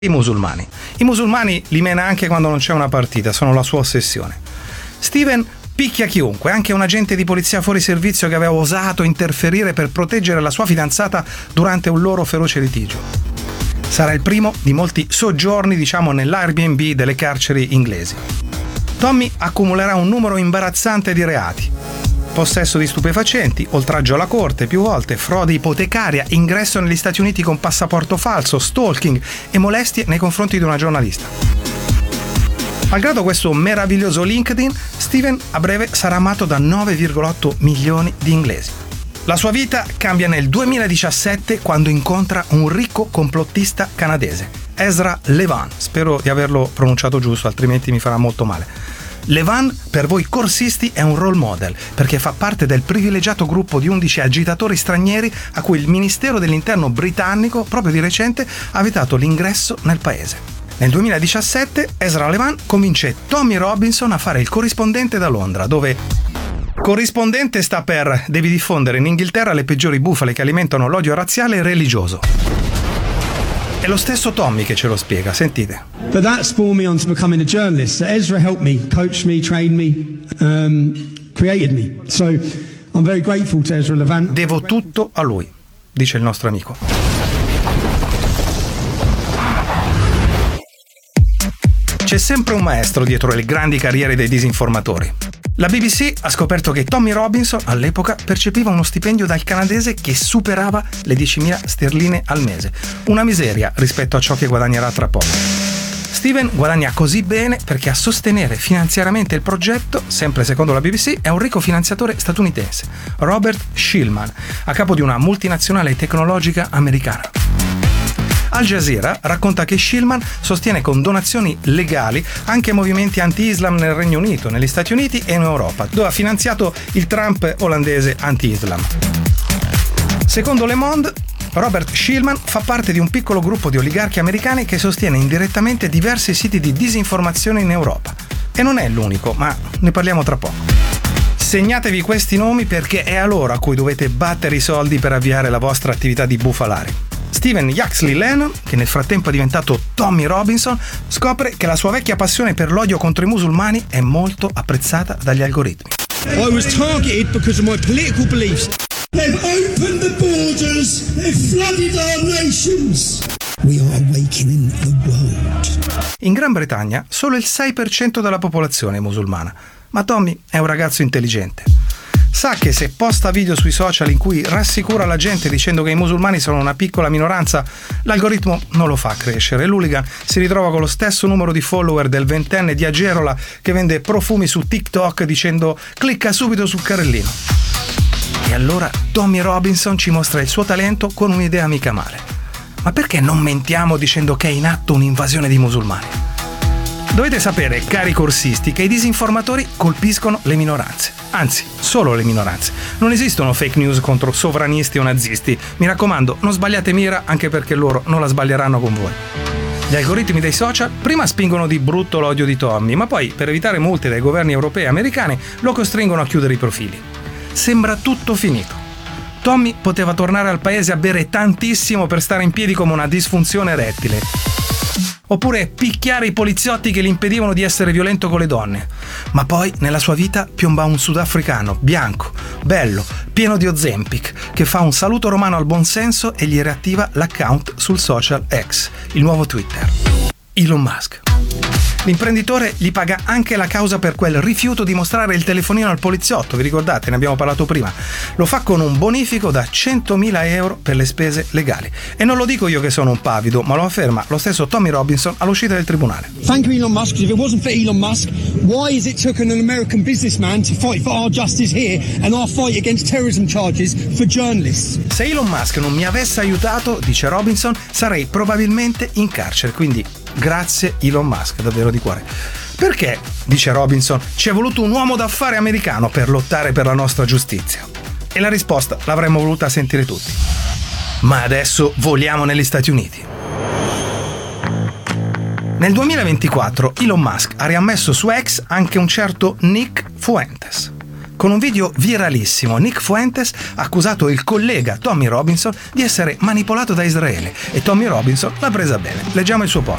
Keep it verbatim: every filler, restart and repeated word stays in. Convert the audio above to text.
I musulmani. I musulmani li mena anche quando non c'è una partita, sono la sua ossessione. Steven picchia chiunque, anche un agente di polizia fuori servizio che aveva osato interferire per proteggere la sua fidanzata durante un loro feroce litigio. Sarà il primo di molti soggiorni, diciamo, nell'Airbnb delle carceri inglesi. Tommy accumulerà un numero imbarazzante di reati: possesso di stupefacenti, oltraggio alla corte più volte, frode ipotecaria, ingresso negli Stati Uniti con passaporto falso, stalking e molestie nei confronti di una giornalista. Malgrado questo meraviglioso LinkedIn, Steven a breve sarà amato da nove virgola otto milioni di inglesi. La sua vita cambia nel duemiladiciassette quando incontra un ricco complottista canadese, Ezra Levant. Spero di averlo pronunciato giusto, altrimenti mi farà molto male. Levant per voi corsisti è un role model perché fa parte del privilegiato gruppo di undici agitatori stranieri a cui il Ministero dell'Interno britannico proprio di recente ha vietato l'ingresso nel paese. Nel duemiladiciassette Ezra Levant convince Tommy Robinson a fare il corrispondente da Londra, dove corrispondente sta per devi diffondere in Inghilterra le peggiori bufale che alimentano l'odio razziale e religioso. È lo stesso Tommy che ce lo spiega, sentite. But that spawned me on to becoming a journalist. So Ezra helped me, coached me, trained me, um, created me. So I'm very grateful to Ezra Levant. Devo tutto a lui, dice il nostro amico. C'è sempre un maestro dietro le grandi carriere dei disinformatori. La B B C ha scoperto che Tommy Robinson all'epoca percepiva uno stipendio dal canadese che superava le diecimila sterline al mese, una miseria rispetto a ciò che guadagnerà tra poco. Steven guadagna così bene perché a sostenere finanziariamente il progetto, sempre secondo la B B C, è un ricco finanziatore statunitense, Robert Shillman, a capo di una multinazionale tecnologica americana. Al Jazeera racconta che Shillman sostiene con donazioni legali anche movimenti anti-Islam nel Regno Unito, negli Stati Uniti e in Europa, dove ha finanziato il Trump olandese anti-Islam. Secondo Le Monde, Robert Shillman fa parte di un piccolo gruppo di oligarchi americani che sostiene indirettamente diversi siti di disinformazione in Europa. E non è l'unico, ma ne parliamo tra poco. Segnatevi questi nomi perché è a loro a cui dovete battere i soldi per avviare la vostra attività di bufalari. Steven Yaxley Lennon, che nel frattempo è diventato Tommy Robinson, scopre che la sua vecchia passione per l'odio contro i musulmani è molto apprezzata dagli algoritmi. I was targeted because of my political beliefs. They've opened the borders, they've flooded our nations. We are awakening the world. In Gran Bretagna solo il sei per cento della popolazione è musulmana, ma Tommy è un ragazzo intelligente. Sa che se posta video sui social in cui rassicura la gente dicendo che i musulmani sono una piccola minoranza, l'algoritmo non lo fa crescere e l'hooligan si ritrova con lo stesso numero di follower del ventenne di Agerola che vende profumi su TikTok dicendo clicca subito sul carrellino. E allora Tommy Robinson ci mostra il suo talento con un'idea mica male. Ma perché non mentiamo dicendo che è in atto un'invasione di musulmani? Dovete sapere, cari corsisti, che i disinformatori colpiscono le minoranze. Anzi, solo le minoranze. Non esistono fake news contro sovranisti o nazisti. Mi raccomando, non sbagliate mira, anche perché loro non la sbaglieranno con voi. Gli algoritmi dei social prima spingono di brutto l'odio di Tommy, ma poi, per evitare multe dai governi europei e americani, lo costringono a chiudere i profili. Sembra tutto finito. Tommy poteva tornare al paese a bere tantissimo per stare in piedi come una disfunzione erettile. Oppure picchiare i poliziotti che gli impedivano di essere violento con le donne. Ma poi nella sua vita piomba un sudafricano, bianco, bello, pieno di Ozempic, che fa un saluto romano al buonsenso e gli riattiva l'account sul social X, il nuovo Twitter. Elon Musk. L'imprenditore gli paga anche la causa per quel rifiuto di mostrare il telefonino al poliziotto, vi ricordate, ne abbiamo parlato prima. Lo fa con un bonifico da centomila euro per le spese legali. E non lo dico io che sono un pavido, ma lo afferma lo stesso Tommy Robinson all'uscita del tribunale. Thank you Elon Musk, because if it wasn't for Elon Musk, why is it took an American businessman to fight for our justice here and our fight against terrorism charges for journalists? Se Elon Musk non mi avesse aiutato, dice Robinson, sarei probabilmente in carcere, quindi grazie Elon Musk, davvero di cuore. Perché, dice Robinson, ci è voluto un uomo d'affari americano per lottare per la nostra giustizia? E la risposta l'avremmo voluta sentire tutti. Ma adesso voliamo negli Stati Uniti. Nel duemilaventiquattro Elon Musk ha riammesso su X anche un certo Nick Fuentes. con un video viralissimo. Nick Fuentes ha accusato il collega Tommy Robinson di essere manipolato da Israele e Tommy Robinson l'ha presa bene. Leggiamo il suo post.